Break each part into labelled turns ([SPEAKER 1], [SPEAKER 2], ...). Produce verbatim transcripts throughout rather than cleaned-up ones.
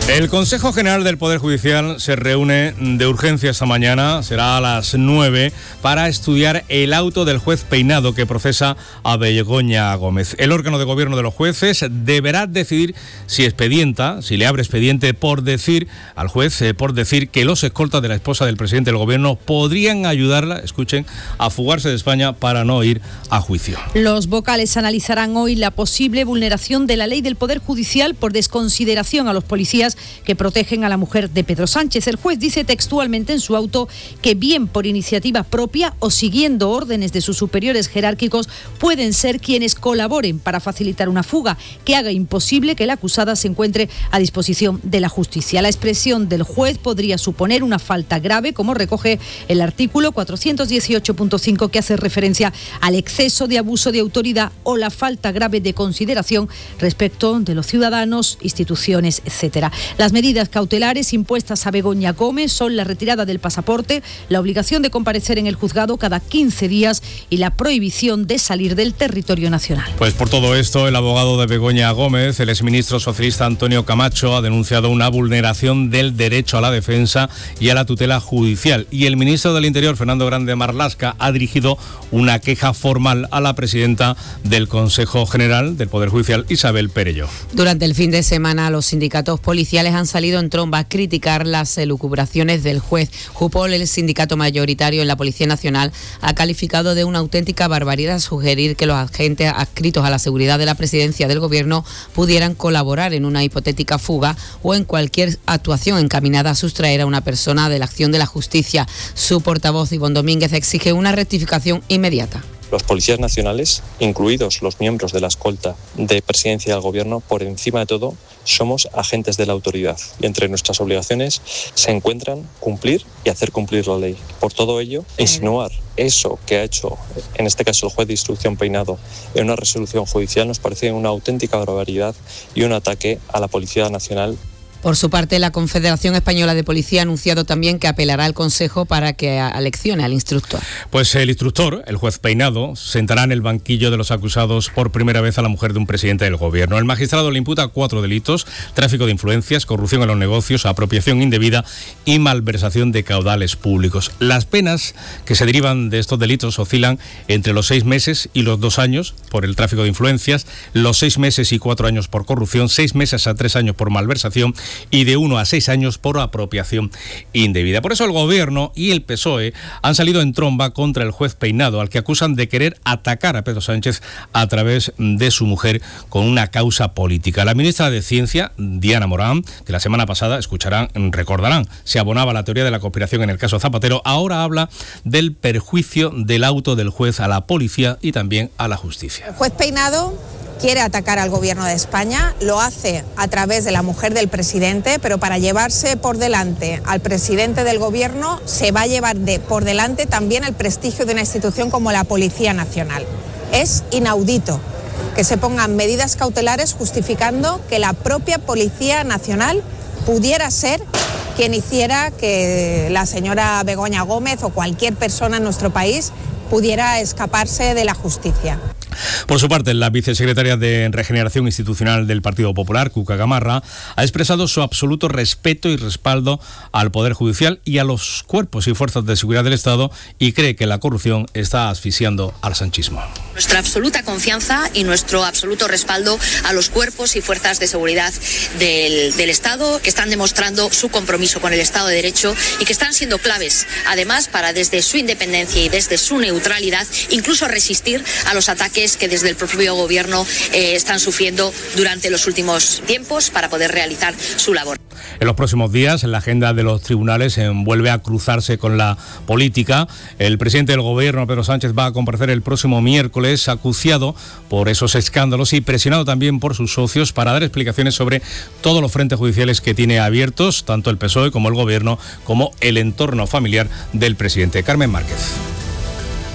[SPEAKER 1] El Consejo General del Poder Judicial se reúne de urgencia esta mañana, será a las nueve, para estudiar el auto del juez Peinado que procesa a Begoña Gómez. El órgano de gobierno de los jueces deberá decidir si expedienta, si le abre expediente por decir al juez, eh, por decir que los escoltas de la esposa del presidente del gobierno podrían ayudarla, escuchen, a fugarse de España para no ir a juicio.
[SPEAKER 2] Los vocales analizarán hoy la posible vulneración de la ley del Poder Judicial por desconsideración a los policías que protegen a la mujer de Pedro Sánchez. El juez dice textualmente en su auto que bien por iniciativa propia o siguiendo órdenes de sus superiores jerárquicos pueden ser quienes colaboren para facilitar una fuga que haga imposible que la acusada se encuentre a disposición de la justicia. La expresión del juez podría suponer una falta grave, como recoge el artículo cuatrocientos dieciocho punto cinco, que hace referencia al exceso de abuso de autoridad o la falta grave de consideración respecto de los ciudadanos, instituciones, etcétera. Las medidas cautelares impuestas a Begoña Gómez son la retirada del pasaporte, la obligación de comparecer en el juzgado cada quince días y la prohibición de salir del territorio nacional.
[SPEAKER 1] Pues por todo esto, el abogado de Begoña Gómez, el exministro socialista Antonio Camacho, ha denunciado una vulneración del derecho a la defensa y a la tutela judicial. Y el ministro del Interior, Fernando Grande Marlaska, ha dirigido una queja formal a la presidenta del Consejo General del Poder Judicial, Isabel Perelló.
[SPEAKER 3] Durante el fin de semana, los sindicatos policiales han salido en tromba a criticar las elucubraciones del juez. Jupol, el sindicato mayoritario en la Policía Nacional, ha calificado de una auténtica barbaridad sugerir que los agentes adscritos a la seguridad de la presidencia del gobierno pudieran colaborar en una hipotética fuga o en cualquier actuación encaminada a sustraer a una persona de la acción de la justicia. Su portavoz, Ivonne Domínguez, exige una rectificación inmediata.
[SPEAKER 4] Los policías nacionales, incluidos los miembros de la escolta de presidencia del gobierno, por encima de todo, somos agentes de la autoridad. Y entre nuestras obligaciones se encuentran cumplir y hacer cumplir la ley. Por todo ello, insinuar eso que ha hecho, en este caso el juez de instrucción Peinado, en una resolución judicial nos parece una auténtica barbaridad y un ataque a la Policía Nacional.
[SPEAKER 3] Por su parte, la Confederación Española de Policía ha anunciado también que apelará al Consejo para que aleccione al instructor.
[SPEAKER 1] Pues el instructor, el juez Peinado, sentará en el banquillo de los acusados por primera vez a la mujer de un presidente del gobierno. El magistrado le imputa cuatro delitos: tráfico de influencias, corrupción en los negocios, apropiación indebida y malversación de caudales públicos. Las penas que se derivan de estos delitos oscilan entre los seis meses y los dos años por el tráfico de influencias, los seis meses y cuatro años por corrupción, seis meses a tres años por malversación y de uno a seis años por apropiación indebida. Por eso el Gobierno y el P S O E han salido en tromba contra el juez Peinado, al que acusan de querer atacar a Pedro Sánchez a través de su mujer con una causa política. La ministra de Ciencia, Diana Morán, que la semana pasada, escucharán, recordarán, se abonaba a la teoría de la conspiración en el caso Zapatero, ahora habla del perjuicio del auto del juez a la policía y también a la justicia.
[SPEAKER 5] El juez Peinado quiere atacar al gobierno de España, lo hace a través de la mujer del presidente, pero para llevarse por delante al presidente del gobierno se va a llevar de, por delante también el prestigio de una institución como la Policía Nacional. Es inaudito que se pongan medidas cautelares justificando que la propia Policía Nacional pudiera ser quien hiciera que la señora Begoña Gómez o cualquier persona en nuestro país pudiera escaparse de la justicia.
[SPEAKER 1] Por su parte, la vicesecretaria de Regeneración Institucional del Partido Popular, Cuca Gamarra, ha expresado su absoluto respeto y respaldo al Poder Judicial y a los cuerpos y fuerzas de seguridad del Estado y cree que la corrupción está asfixiando al sanchismo.
[SPEAKER 6] Nuestra absoluta confianza y nuestro absoluto respaldo a los cuerpos y fuerzas de seguridad del, del Estado, que están demostrando su compromiso con el Estado de Derecho y que están siendo claves, además, para desde su independencia y desde su neutralidad, incluso resistir a los ataques que desde el propio gobierno eh, están sufriendo durante los últimos tiempos para poder realizar su labor.
[SPEAKER 1] En los próximos días, la agenda de los tribunales eh, vuelve a cruzarse con la política. El presidente del gobierno, Pedro Sánchez, va a comparecer el próximo miércoles, acuciado por esos escándalos y presionado también por sus socios para dar explicaciones sobre todos los frentes judiciales que tiene abiertos, tanto el P S O E como el gobierno, como el entorno familiar del presidente. Carmen Márquez.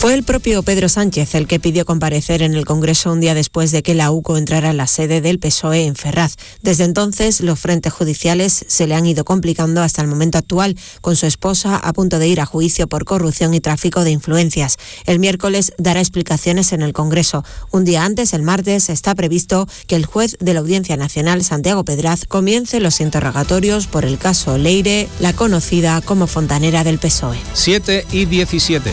[SPEAKER 7] Fue el propio Pedro Sánchez el que pidió comparecer en el Congreso un día después de que la U C O entrara en la sede del P S O E en Ferraz. Desde entonces, los frentes judiciales se le han ido complicando hasta el momento actual, con su esposa a punto de ir a juicio por corrupción y tráfico de influencias. El miércoles dará explicaciones en el Congreso. Un día antes, el martes, está previsto que el juez de la Audiencia Nacional, Santiago Pedraz, comience los interrogatorios por el caso Leire, la conocida como fontanera del P S O E.
[SPEAKER 1] siete y diecisiete.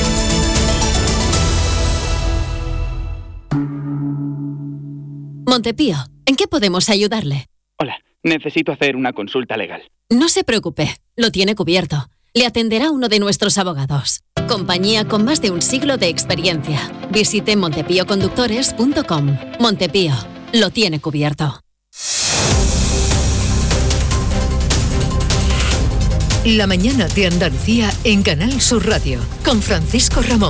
[SPEAKER 8] Montepío, ¿en qué podemos ayudarle?
[SPEAKER 9] Hola, necesito hacer una consulta legal.
[SPEAKER 8] No se preocupe, lo tiene cubierto. Le atenderá uno de nuestros abogados. Compañía con más de un siglo de experiencia. Visite montepío conductores punto com. Montepío, lo tiene cubierto.
[SPEAKER 10] La mañana de Andalucía en Canal Sur Radio, con Francisco Ramón.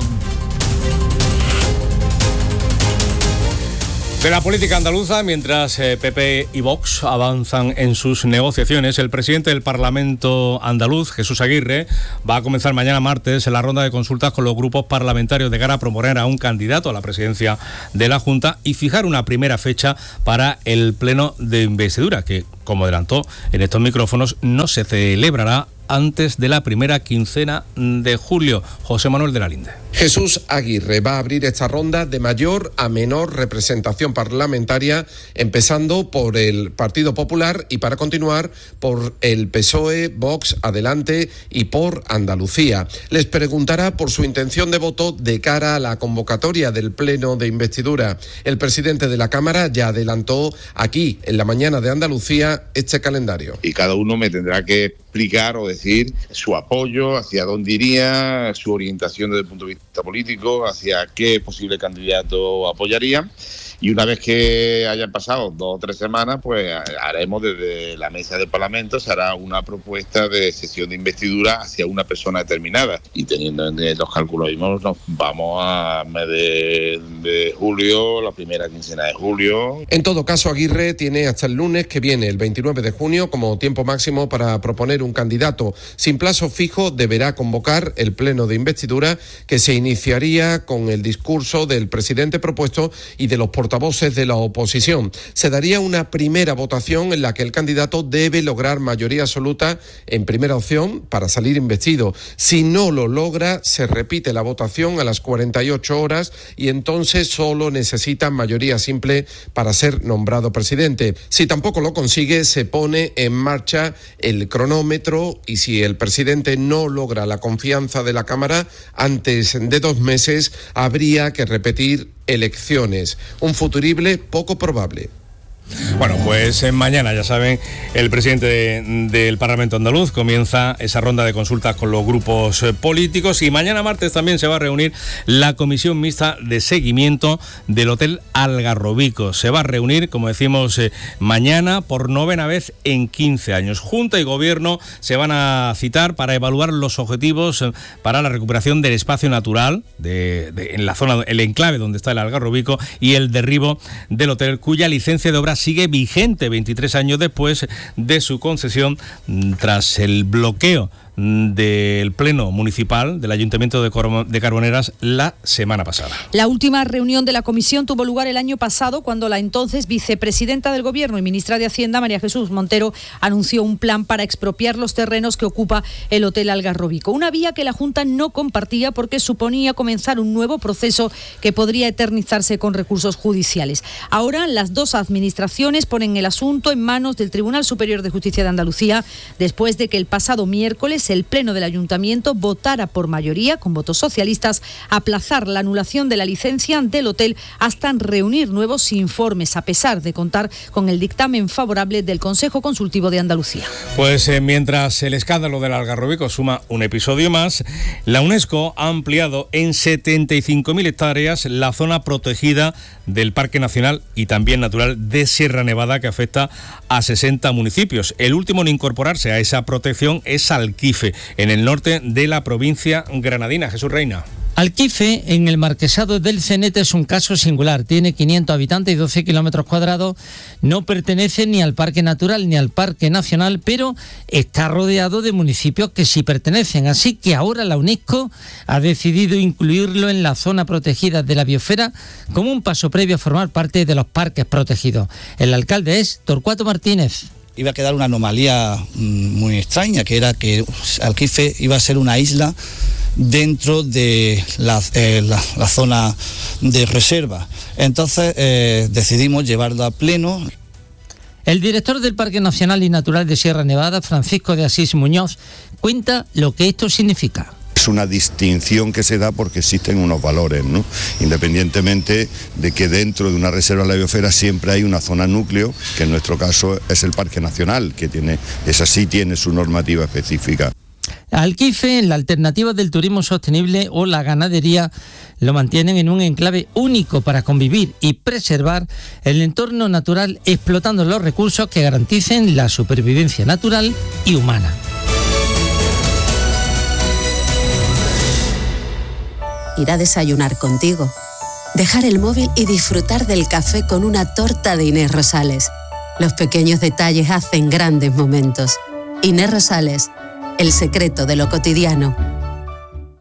[SPEAKER 1] De la política andaluza, mientras eh, P P y Vox avanzan en sus negociaciones, el presidente del Parlamento andaluz, Jesús Aguirre, va a comenzar mañana martes en la ronda de consultas con los grupos parlamentarios de cara a proponer a un candidato a la presidencia de la Junta y fijar una primera fecha para el pleno de investidura, que, como adelantó en estos micrófonos, no se celebrará antes de la primera quincena de julio. José Manuel de la Linde.
[SPEAKER 11] Jesús Aguirre va a abrir esta ronda de mayor a menor representación parlamentaria, empezando por el Partido Popular y para continuar por el P S O E, Vox, Adelante y por Andalucía. Les preguntará por su intención de voto de cara a la convocatoria del pleno de investidura. El presidente de la Cámara ya adelantó aquí, en la mañana de Andalucía, este calendario.
[SPEAKER 12] Y cada uno me tendrá que explicar o decir su apoyo, hacia dónde iría, su orientación desde el punto de vista político, hacia qué posible candidato apoyaría. Y una vez que hayan pasado dos o tres semanas, pues haremos desde la mesa del Parlamento, se hará una propuesta de sesión de investidura hacia una persona determinada. Y teniendo en los cálculos mismos, nos vamos a mes de, de julio, la primera quincena de julio.
[SPEAKER 11] En todo caso, Aguirre tiene hasta el lunes que viene, el veintinueve de junio, como tiempo máximo para proponer un candidato. Sin plazo fijo, deberá convocar el pleno de investidura, que se iniciaría con el discurso del presidente propuesto y de los portavoces de la oposición. Se daría una primera votación en la que el candidato debe lograr mayoría absoluta en primera opción para salir investido. Si no lo logra, se repite la votación a las cuarenta y ocho horas y entonces solo necesita mayoría simple para ser nombrado presidente. Si tampoco lo consigue, se pone en marcha el cronómetro y si el presidente no logra la confianza de la Cámara antes de dos meses, habría que repetir elecciones. Un futurible poco probable.
[SPEAKER 1] Bueno, pues eh, mañana, ya saben, el presidente de, del Parlamento andaluz comienza esa ronda de consultas con los grupos eh, políticos y mañana martes también se va a reunir la comisión mixta de seguimiento del Hotel Algarrobico. Se va a reunir, como decimos, eh, mañana por novena vez en quince años. Junta y Gobierno se van a citar para evaluar los objetivos eh, para la recuperación del espacio natural de, de, en la zona, el enclave donde está el Algarrobico y el derribo del hotel, cuya licencia de obra sigue vigente veintitrés años después de su concesión tras el bloqueo del Pleno Municipal del Ayuntamiento de, Cor- de Carboneras la semana pasada.
[SPEAKER 2] La última reunión de la comisión tuvo lugar el año pasado cuando la entonces vicepresidenta del Gobierno y ministra de Hacienda, María Jesús Montero, anunció un plan para expropiar los terrenos que ocupa el Hotel Algarrobico. Una vía que la Junta no compartía porque suponía comenzar un nuevo proceso que podría eternizarse con recursos judiciales. Ahora las dos administraciones ponen el asunto en manos del Tribunal Superior de Justicia de Andalucía después de que el pasado miércoles el Pleno del Ayuntamiento votara por mayoría, con votos socialistas, aplazar la anulación de la licencia del hotel hasta reunir nuevos informes, a pesar de contar con el dictamen favorable del Consejo Consultivo de Andalucía.
[SPEAKER 1] Pues eh, mientras el escándalo del Algarrobico suma un episodio más, la UNESCO ha ampliado en setenta y cinco mil hectáreas la zona protegida del Parque Nacional y también Natural de Sierra Nevada, que afecta a sesenta municipios. El último en incorporarse a esa protección es Alquife, en el norte de la provincia granadina. Jesús Reina.
[SPEAKER 13] Alquife, en el marquesado del Cenete, es un caso singular. Tiene quinientos habitantes y doce kilómetros cuadrados. No pertenece ni al Parque Natural ni al Parque Nacional, pero está rodeado de municipios que sí pertenecen. Así que ahora la UNESCO ha decidido incluirlo en la zona protegida de la biosfera como un paso previo a formar parte de los parques protegidos. El alcalde es Torcuato Martínez.
[SPEAKER 14] Iba a quedar una anomalía muy extraña, que era que Alquife iba a ser una isla dentro de la, eh, la, la zona de reserva. Entonces eh, decidimos llevarlo a pleno.
[SPEAKER 13] El director del Parque Nacional y Natural de Sierra Nevada, Francisco de Asís Muñoz, cuenta lo que esto significa.
[SPEAKER 15] Es una distinción que se da porque existen unos valores, ¿no? Independientemente de que dentro de una reserva de la biosfera siempre hay una zona núcleo, que en nuestro caso es el Parque Nacional, que tiene, esa sí tiene su normativa específica.
[SPEAKER 13] Alquife, la alternativa del turismo sostenible o la ganadería lo mantienen en un enclave único para convivir y preservar el entorno natural, explotando los recursos que garanticen la supervivencia natural y humana.
[SPEAKER 16] Ir a desayunar contigo, dejar el móvil y disfrutar del café con una torta de Inés Rosales. Los pequeños detalles hacen grandes momentos. Inés Rosales, el secreto de lo cotidiano.